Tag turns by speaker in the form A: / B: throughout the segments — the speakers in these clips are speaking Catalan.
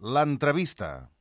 A: L'entrevista.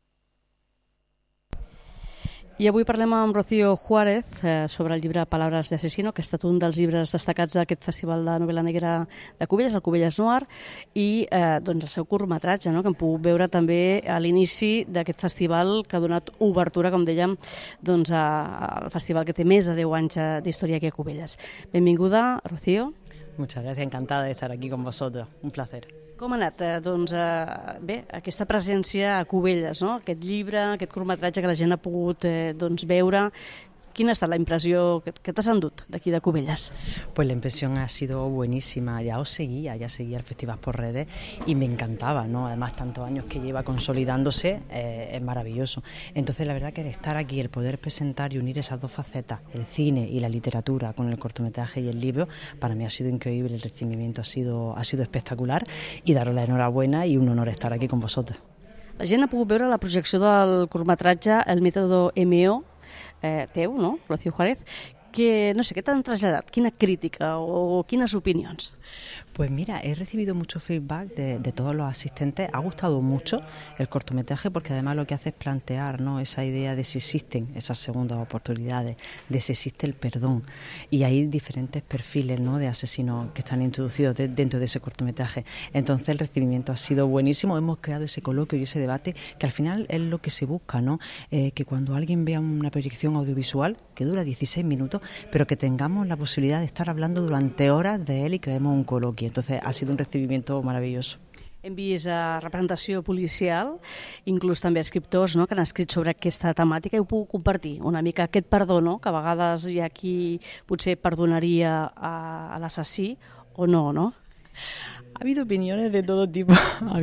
B: I avui parlem amb Rocío Juárez sobre el llibre Palabras de asesino, que ha estat un dels llibres destacats d'aquest Festival de Novel·la Negra de Cubelles, el Cubelles Noir, i doncs el seu curtmetratge, no?, que hem pogut veure també a l'inici d'aquest festival, que ha donat obertura, com dèiem, doncs, al festival que té més de 10 anys d'història aquí a Cubelles. Benvinguda, Rocío.
C: Muchas gracias, encantada de estar aquí con vosotros, un placer.
B: Com ha anat, doncs, bé, aquesta presència a Cubelles, no?, aquest llibre, aquest curtmetratge que la gent ha pogut doncs, veure. ¿Quina ha estat la impressió que t'has endut d'aquí de Cubelles?
C: Pues la impresión ha sido buenísima. Ya seguía el festival por redes y me encantaba, ¿no? Además, tantos años que lleva consolidándose, es maravilloso. Entonces, la verdad que el estar aquí, el poder presentar y unir esas dos facetas, el cine y la literatura con el cortometraje y el libro, para mí ha sido increíble. El recibimiento ha sido espectacular y daros la enhorabuena y un honor estar aquí con vosotros.
B: La gent ha pogut veure la projecció del curtmetratge El método MO, teu, no?, Rocío Juárez, que, no sé, què t'han traslladat? Quina crítica o quines opinions?
C: Pues mira, he recibido mucho feedback de todos los asistentes. Ha gustado mucho el cortometraje porque además lo que hace es plantear, ¿no?, esa idea de si existen esas segundas oportunidades, de si existe el perdón. Y hay diferentes perfiles, ¿no?, de asesinos que están introducidos dentro de ese cortometraje. Entonces el recibimiento ha sido buenísimo. Hemos creado ese coloquio y ese debate que al final es lo que se busca, ¿no? Que cuando alguien vea una proyección audiovisual que dura 16 minutos, pero que tengamos la posibilidad de estar hablando durante horas de él y creemos un coloquio. Entonces ha sido un recibimiento maravilloso.
B: Hem vist representació policial, inclús també escriptors, no?, que han escrit sobre aquesta temàtica i ho puc compartir una mica, aquest perdó, no?, que a vegades hi ha qui potser perdonaria a l'assassí o no, no?
C: Ha habido opiniones de todo tipo,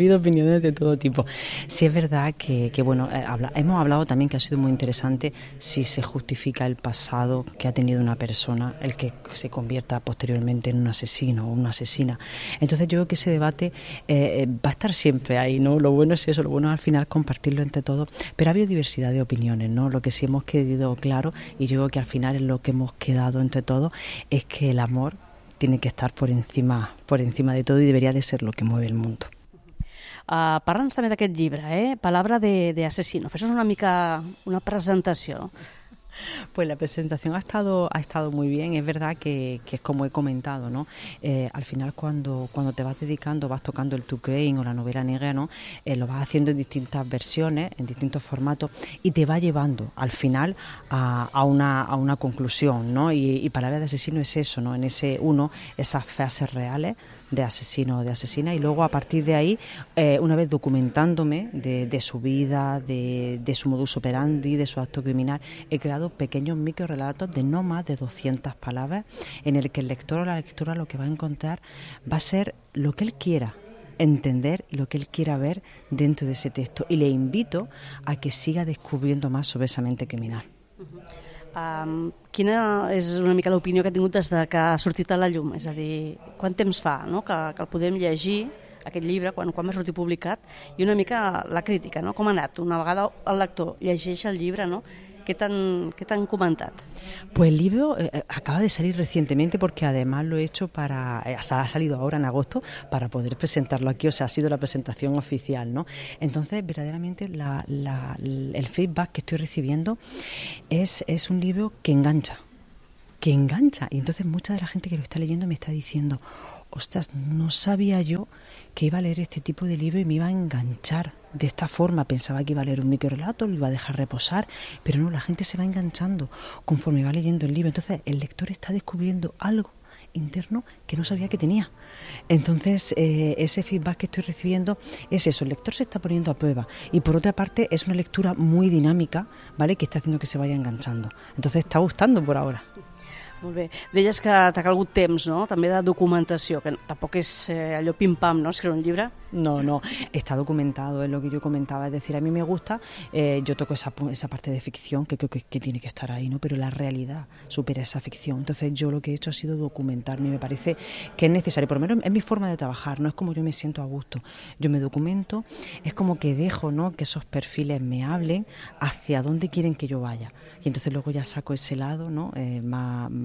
C: Sí, es verdad que bueno, hemos hablado también que ha sido muy interesante si se justifica el pasado que ha tenido una persona, el que se convierta posteriormente en un asesino o una asesina. Entonces yo creo que ese debate va a estar siempre ahí, ¿no? Lo bueno es eso, lo bueno es al final compartirlo entre todos, pero ha habido diversidad de opiniones, ¿no? Lo que sí hemos quedado claro, y yo creo que al final es lo que hemos quedado entre todos, es que el amor tiene que estar por encima de todo y debería de ser lo que mueve el mundo.
B: Parla'ns també d'aquest llibre, Palabra de asesino. Fes-nos una mica una presentació.
C: Pues la presentación ha estado muy bien. Es verdad que es como he comentado, ¿no? Al final cuando te vas dedicando, vas tocando el true crime o la novela negra, ¿no? Lo vas haciendo en distintas versiones, en distintos formatos y te va llevando al final a una conclusión, ¿no? Y Palabra de asesino es eso, ¿no? En ese uno, esas frases reales de asesino o de asesina, y luego a partir de ahí, una vez documentándome de su vida, de su modus operandi, de su acto criminal, he creado pequeños microrelatos de no más de 200 palabras en el que el lector o la lectora lo que va a encontrar va a ser lo que él quiera entender y lo que él quiera ver dentro de ese texto, y le invito a que siga descubriendo más sobre esa mente criminal.
B: Quina és una mica l'opinió que ha tingut des que ha sortit a la llum? És a dir, quant temps fa, no?, que el podem llegir, aquest llibre, quan va sortir publicat, i una mica la crítica, no?, com ha anat? Una vegada el lector llegeix el llibre, no?, ¿qué t'han comentat?
C: Pues el libro acaba de salir recientemente porque además lo he hecho hasta ha salido ahora en agosto para poder presentarlo aquí, o sea, ha sido la presentación oficial, ¿no? Entonces, verdaderamente el feedback que estoy recibiendo es un libro que engancha, y entonces mucha de la gente que lo está leyendo me está diciendo: ostras, no sabía yo que iba a leer este tipo de libro y me iba a enganchar de esta forma. Pensaba que iba a leer un microrelato, lo iba a dejar reposar, pero no, la gente se va enganchando conforme va leyendo el libro. Entonces el lector está descubriendo algo interno que no sabía que tenía. Entonces ese feedback que estoy recibiendo es eso, el lector se está poniendo a prueba, y por otra parte es una lectura muy dinámica, ¿vale?, que está haciendo que se vaya enganchando. Entonces está gustando por ahora.
B: Molt bé. Deies que t'ha calgut temps, no?, també de documentació, que tampoc és allò pim-pam, ¿no?, escriure un llibre.
C: No, está documentado, es lo que yo comentaba, es decir, a mí me gusta, yo toco esa parte de ficción que creo que tiene que estar ahí, ¿no?, pero la realidad supera esa ficción. Entonces yo lo que he hecho ha sido documentarme, y me parece que es necesario, por lo menos es mi forma de trabajar, no es como yo me siento a gusto. Yo me documento, es como que dejo, ¿no?, que esos perfiles me hablen hacia dónde quieren que yo vaya, y entonces luego ya saco ese lado, ¿no?, más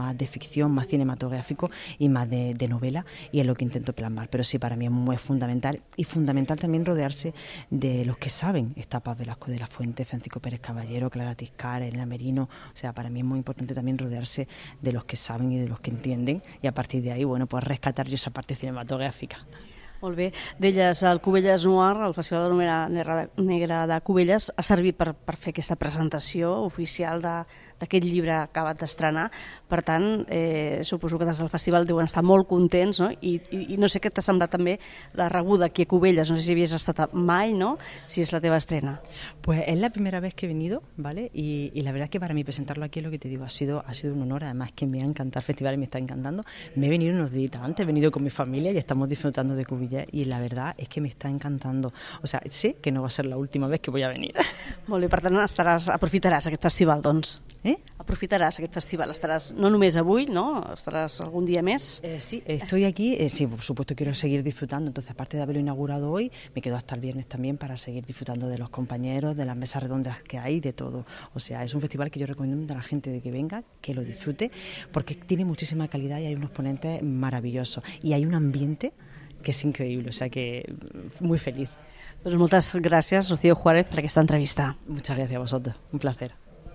C: más de ficción, más cinematográfico y más de novela, y es lo que intento plasmar. Pero sí, para mí es muy fundamental, y fundamental también rodearse de los que saben. Está Paz Velasco de la Fuente, Francisco Pérez Caballero, Clara Tiscar, Elena Merino. O sea, para mí es muy importante también rodearse de los que saben y de los que entienden, y a partir de ahí, bueno, pues rescatar yo esa parte cinematográfica.
B: Molt bé. Deies, el Cubelles Noir, el Festival de Novela Negra de Cubelles, ha servit per fer aquesta presentació oficial d'aquest llibre acabat d'estrenar. Per tant, suposo que des del festival deuen estar molt contents, no? I no sé què t'ha semblat també la rebuda aquí a Cubelles. No sé si havies estat mai, ¿no? Si es la teva estrena.
C: Pues es la primera vez que he venido, ¿vale? Y la verdad es que para mí presentarlo aquí es lo que te digo, ha sido un honor. Además que me ha encantado el festival y me está encantando. Me he venido unos días antes, he venido con mi familia y estamos disfrutando de Cubelles, y la verdad es que me está encantando. O sea, sé que no va a ser la última vez que voy a venir.
B: Molt bé, per tant aprofitaràs aquest festival, doncs. Aprofitaràs aquest festival, estaràs no només avui, ¿no? Estaràs algún día més.
C: Sí, estoy aquí, sí, por supuesto quiero seguir disfrutando, entonces aparte de haberlo inaugurado hoy, me quedo hasta el viernes también para seguir disfrutando de los compañeros, de las mesas redondas que hay, de todo. O sea, es un festival que yo recomiendo a la gente de que venga, que lo disfrute, porque tiene muchísima calidad y hay unos ponentes maravillosos y hay un ambiente que és increïble, o sea que muy feliz.
B: Doncs moltes gràcies, Rocío Juárez, per aquesta entrevista.
C: Muchas gracias a vosotros, un placer.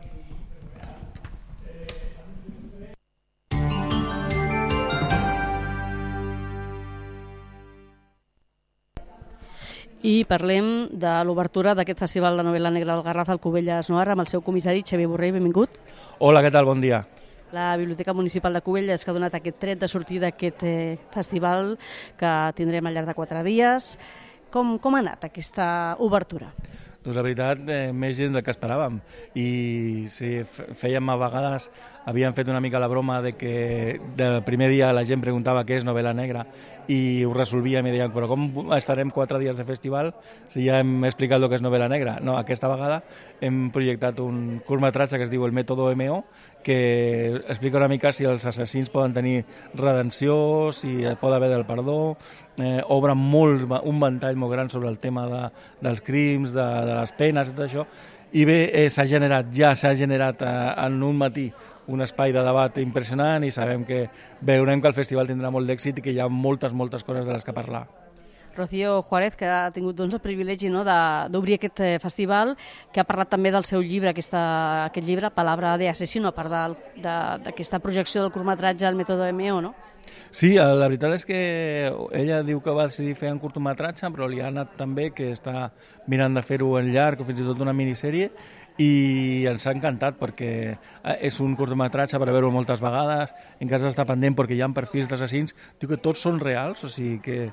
B: I parlem de l'obertura d'aquest Festival de Novel·la Negra del Garraf al Cubelles Noir amb el seu comissari Xavier Borrell. Benvingut.
A: Hola, què tal? Bon dia.
B: La Biblioteca Municipal de Cubelles, que ha donat aquest tret de sortida d'aquest festival que tindrem al llarg de 4 dies. Com ha anat aquesta obertura?
A: Doncs la veritat, més gens del que esperàvem. I sí, fèiem a vegades, havíem fet una mica la broma de que del primer dia la gent preguntava què és novel·la negra i ho resolvíem i deien, però com estarem 4 dies de festival si ja hem explicat el que és novel·la negra? No, aquesta vegada hem projectat un curtmetratge que es diu El Método MO, que explica una mica si els assassins poden tenir redenció, si pot haver del perdó, obre un ventall molt gran sobre el tema dels crims, de les penes i tot això, i bé, s'ha generat en un matí un espai de debat impressionant i sabem que veurem que el festival tindrà molt d'èxit i que hi ha moltes coses de les que parlar.
B: Rocío Juárez, que ha tingut el privilegi d'obrir aquest festival, que ha parlat també del seu llibre, aquest llibre, Palabra de asesino, a part d'aquesta projecció del curtmetratge El Método MO, no?
A: Sí, la veritat és que ella diu que va decidir fer un curtmetratge, però li ha anat tan bé que està mirant de fer-ho en llarg o fins i tot una minissèrie, i ens ha encantat perquè és un curtmetratge per veure-ho moltes vegades, en cas d'estar pendent perquè hi ha perfils d'assassins, diu que tots són reals, o sigui que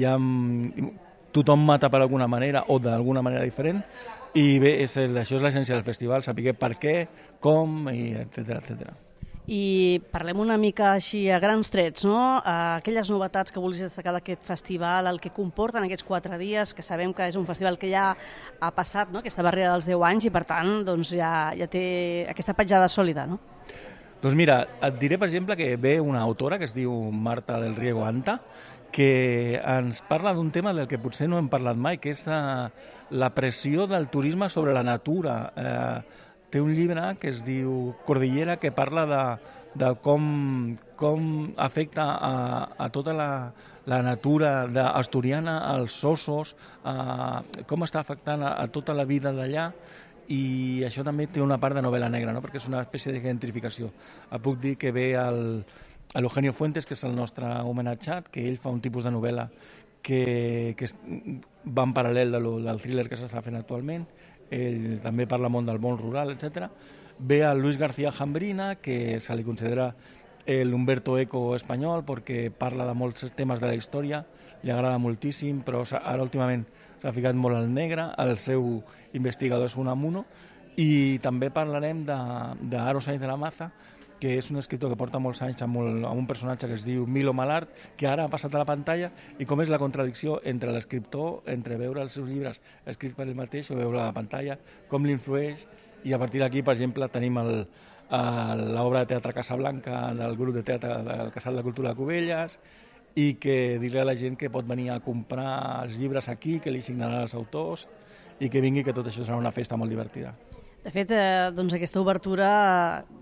A: tothom mata per alguna manera o d'alguna manera diferent, i bé, això és l'essència del festival, saber per què, com, etcètera.
B: I parlem una mica així a grans trets, no? Aquelles novetats que vulguis destacar d'aquest festival, el que comporten aquests 4 dies, que sabem que és un festival que ja ha passat, no? Aquesta barrera dels 10 anys i per tant doncs, ja té aquesta petjada sòlida, no?
A: Doncs mira, et diré per exemple que ve una autora que es diu Marta del Riego Anta, que ens parla d'un tema del que potser no hem parlat mai, que és la pressió del turisme sobre la natura. Té un llibre que es diu Cordillera, que parla de com afecta a tota la natura asturiana, als ossos, com està afectant a tota la vida d'allà, i això també té una part de novel·la negra, no? Perquè és una espècie de gentrificació. Puc dir que ve l'Eugenio Fuentes, que és el nostre homenatjat, que ell fa un tipus de novel·la que va en paral·lel del thriller que s'està fent actualment. Ell també parla molt del món rural, etc. Ve a Luis García Jambrina, que se li considera l'Umberto Eco espanyol, perquè parla de molts temes de la història, li agrada moltíssim, però ara últimament s'ha ficat molt al negre, el seu investigador és Unamuno, i també parlarem d'Aro Sainz de la Maza, que és un escriptor que porta molts anys amb un personatge que es diu Milo Malart, que ara ha passat a la pantalla, i com és la contradicció entre l'escriptor, entre veure els seus llibres escrits per ell mateix o veure a la pantalla, com l'influeix, i a partir d'aquí, per exemple, tenim l'obra de teatre Casablanca del grup de teatre del Casal de Cultura de Cubelles, i que dir-li a la gent que pot venir a comprar els llibres aquí, que li signaran els autors, i que vingui, que tot això serà una festa molt divertida.
B: De fet, doncs aquesta obertura ja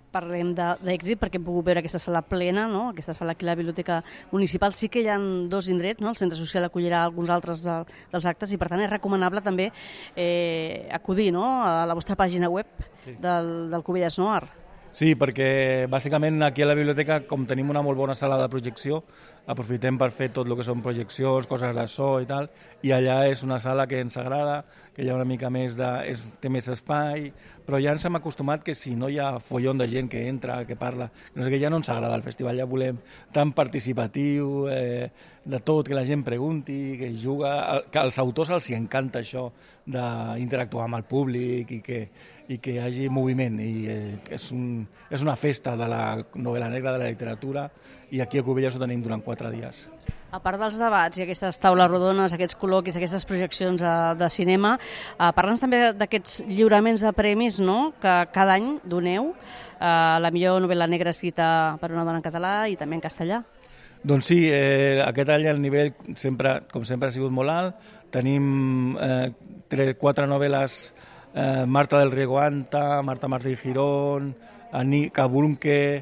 B: parlem d'èxit perquè hem pogut veure aquesta sala plena, no? Aquesta sala aquí a la Biblioteca Municipal. Sí que hi ha 2 indrets, no? El Centre Social acollirà alguns altres dels actes i per tant és recomanable també acudir, no? A la vostra pàgina web del Cubelles Noir.
A: Sí, perquè bàsicament aquí a la biblioteca, com tenim una molt bona sala de projecció, aprofitem per fer tot el que són projeccions, coses de so i tal, i allà és una sala que ens agrada, que hi ha una mica més té més espai, però ja ens hem acostumat que si no hi ha follon de gent que entra, que parla, no sé què, ja no ens agrada el festival, ja volem tan participatiu, de tot, que la gent pregunti, que juga, que als autors els encanta això d'interactuar amb el públic i que hi hagi moviment, i és una festa de la novel·la negra, de la literatura, i aquí a Cubelles ho tenim durant 4 dies.
B: A part dels debats i aquestes taules rodones, aquests col·loquis, aquestes projeccions de cinema, parla'ns també d'aquests lliuraments de premis, no?, que cada any doneu, la millor novel·la negra escrita per una dona en català i també en castellà.
A: Doncs sí, aquest any el nivell, com sempre, ha sigut molt alt. Tenim 4 novel·les, Marta del Riego Anta, Marta Martín Girón, Anika Brunke,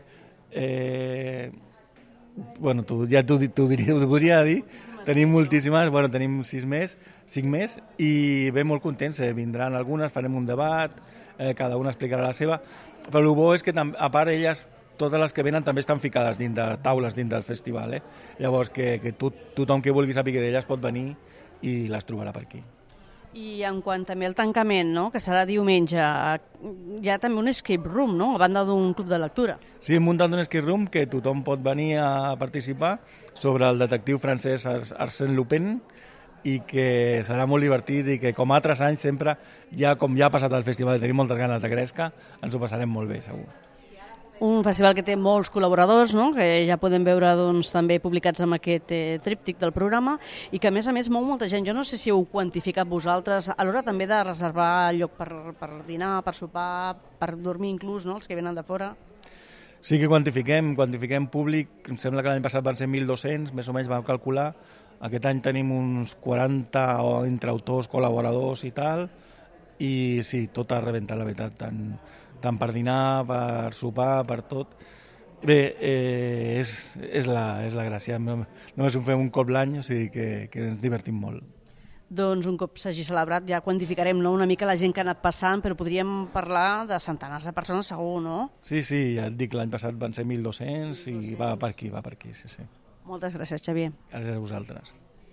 A: bueno, ja t'ho podria dir, tenim moltíssimes, bueno, tenim 5 més, i ben molt contents, vindran algunes, farem un debat, cada una explicarà la seva, però el bo és que a part elles, totes les que venen també estan ficades dins de taules dins del festival, llavors que tothom que vulgui saber d'elles pot venir i les trobarà per aquí.
B: I en quant també al tancament, no?, que serà diumenge, hi ha també un escape room, no?, a banda d'un club de lectura.
A: Sí, hem muntat un escape room que tothom pot venir a participar sobre el detectiu francès Arsène Lupin, i que serà molt divertit i que, com altres anys, sempre, com ja ha passat al festival i tenim moltes ganes de Gresca, ens ho passarem molt bé, segur.
B: Un festival que té molts col·laboradors, no?, que ja podem veure també publicats amb aquest tríptic del programa, i que a més mou molta gent. Jo no sé si heu quantificat vosaltres a l'hora també de reservar lloc per dinar, per sopar, per dormir inclús, no?, els que venen de fora.
A: Sí que quantifiquem públic. Em sembla que l'any passat van ser 1.200, més o menys vam calcular. Aquest any tenim uns 40 entre autors, col·laboradors i tal, i sí, tot ha rebentat, la veritat, tant per dinar, per sopar, per tot. Bé, és la gràcia. Només ho fem un cop l'any, o sigui que ens divertim molt.
B: Doncs un cop s'hagi celebrat ja quantificarem, no?, una mica la gent que ha anat passant, però podríem parlar de centenars de persones segur, no?
A: Sí, ja et dic, l'any passat van ser 1.200 i va per aquí, sí.
B: Moltes gràcies, Xavier.
A: Gràcies a vosaltres.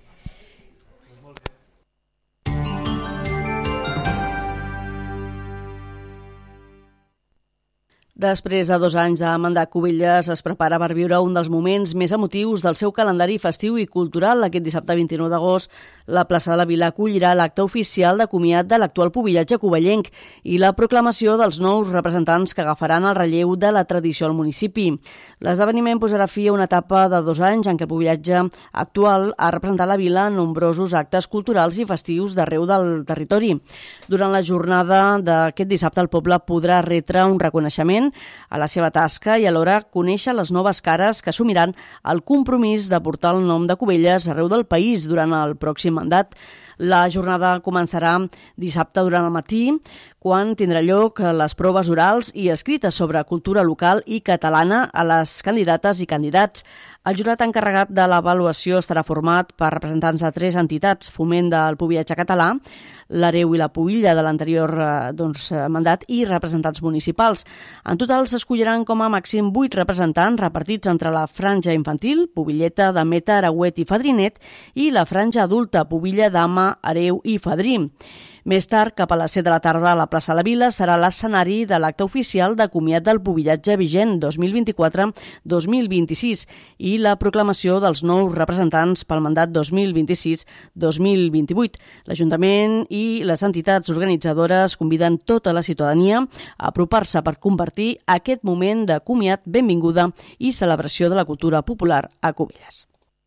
B: Després de 2 anys de mandat, Cubelles es prepara per viure un dels moments més emotius del seu calendari festiu i cultural. Aquest dissabte 29 d'agost, la plaça de la Vila acollirà l'acte oficial de comiat de l'actual pubillatge covellenc i la proclamació dels nous representants que agafaran el relleu de la tradició al municipi. L'esdeveniment posarà fi a una etapa de 2 anys en què el pubillatge actual ha representat la vila en nombrosos actes culturals i festius d'arreu del territori. Durant la jornada d'aquest dissabte, el poble podrà retre un reconeixement a la seva tasca i alhora conèixer les noves cares que assumiran el compromís de portar el nom de Cubelles arreu del país durant el pròxim mandat. La jornada començarà dissabte durant el matí, quan tindrà lloc les proves orals i escrites sobre cultura local i catalana a les candidates i candidats. El jurat encarregat de l'avaluació estarà format per representants de 3 entitats: Foment del Pubillatge Català, l'Hereu i la Pubilla de l'anterior mandat i representants municipals. En total s'escolliran com a màxim 8 representants repartits entre la franja infantil, Pubilleta, Dameta, Aragüet i Fadrinet, i la franja adulta, Pubilla, Dama, Hereu i Fadrí. Més tard, cap a les 7 de la tarda, a la plaça de la Vila serà l'escenari de l'acte oficial de comiat del pubillatge vigent 2024-2026 i la proclamació dels nous representants pel mandat 2026-2028. L'Ajuntament i les entitats organitzadores conviden tota la ciutadania a apropar-se per convertir aquest moment de comiat, benvinguda i celebració de la cultura popular a Cubelles.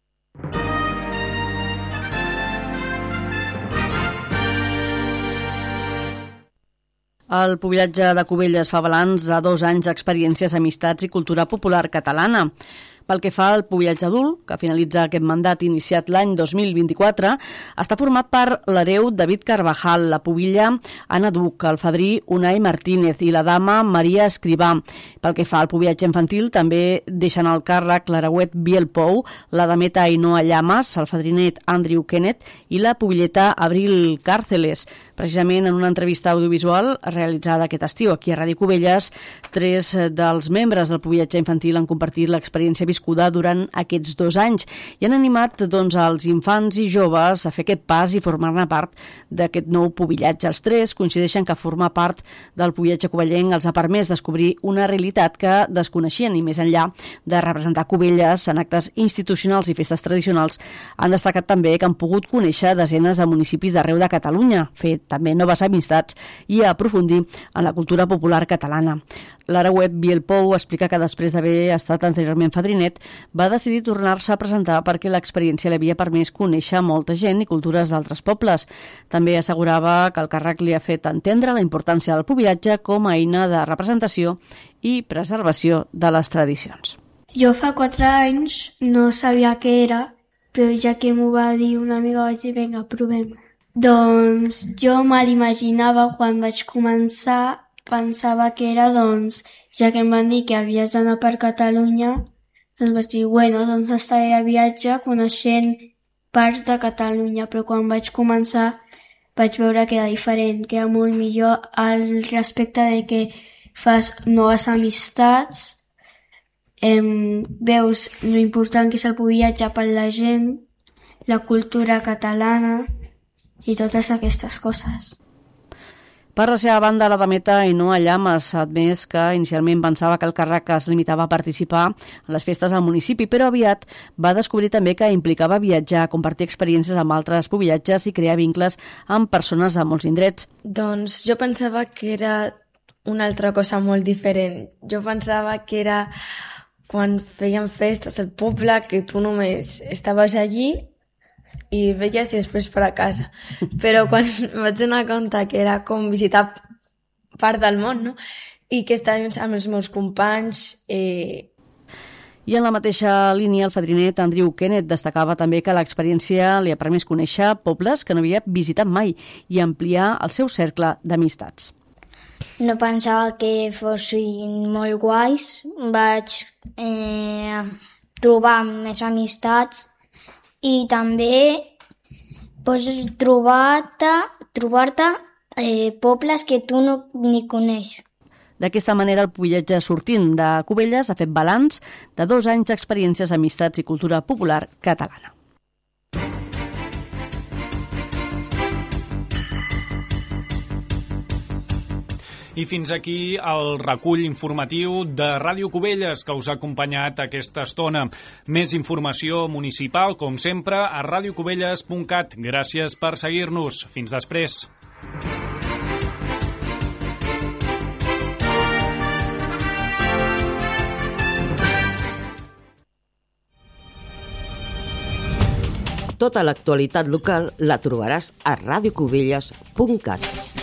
B: El pubillatge de Cubelles fa balanç de 2 anys d'experiències, amistats i cultura popular catalana. Pel que fa al pobillatge adult, que finalitza aquest mandat iniciat l'any 2024, està format per l'hereu David Carvajal, la pubilla Anna Duc, el fadrí Unai Martínez i la dama Maria Escrivà. Pel que fa al pobillatge infantil, també deixen al càrrec l'hereuet Biel Pou, la dameta Ainhoa Llamas, el fadrinet Andrew Kenneth i la pubilleta Abril Càrceles. Precisament en una entrevista audiovisual realitzada aquest estiu aquí a Ràdio Cubelles, 3 dels membres del pobillatge infantil han compartit l'experiència viscuda durant aquests 2 anys i han animat els infants i joves a fer aquest pas i formar-ne part d'aquest nou pobillatge. Els 3 coincideixen que formar part del pobillatge covellenc els ha permès descobrir una realitat que desconeixien i més enllà de representar Cubelles en actes institucionals i festes tradicionals, han destacat també que han pogut conèixer desenes de municipis d'arreu de Catalunya, fer també noves amistats i aprofundir en la cultura popular catalana. L'hereuet Biel Pou explica que després d'haver estat anteriorment fadrinet va decidir tornar-se a presentar perquè l'experiència li havia permès conèixer molta gent i cultures d'altres pobles. També assegurava que el càrrec li ha fet entendre la importància del pobillatge com a eina de representació i preservació de les tradicions.
D: Jo fa 4 anys no sabia què era, però ja que m'ho va dir una amiga vaig dir, vinga, provem. Doncs jo me l'imaginava quan vaig començar, pensava que era, ja que em van dir que havies d'anar per Catalunya, doncs vaig dir, doncs estaré a viatge coneixent parts de Catalunya, però quan vaig començar vaig veure que era diferent, que era molt millor al respecte de que fas noves amistats, veus lo important que és el pobillatge per la gent, la cultura catalana i totes aquestes coses.
B: Per la seva banda, la dameta Ainhoa Llamas ha admès que inicialment pensava que el càrrec es limitava a participar en les festes al municipi, però aviat va descobrir també que implicava viatjar, compartir experiències amb altres pobillatges i crear vincles amb persones de molts indrets.
E: Doncs jo pensava que era una altra cosa molt diferent. Jo pensava que era quan feien festes al poble, que tu només estaves allí i veies i després per a casa. Però quan vaig donar compte que era com visitar part del món, no? I que estàvem amb els meus companys...
B: I en la mateixa línia, el fadrinet Andrew Kenneth destacava també que l'experiència li ha permès conèixer pobles que no havia visitat mai i ampliar el seu cercle d'amistats.
F: No pensava que fossin molt guais, vaig trobar més amistats i també pots trobar-te pobles que tu no ni coneixes.
B: D'aquesta manera, el pobillatge sortint de Cubelles ha fet balanç de 2 anys d'experiències, amistats i cultura popular catalana.
G: I fins aquí el recull informatiu de Ràdio Cubelles que us ha acompanyat aquesta estona. Més informació municipal, com sempre, a radiocubelles.cat. Gràcies per seguir-nos. Fins després.
H: Tota l'actualitat local la trobaràs a radiocubelles.cat.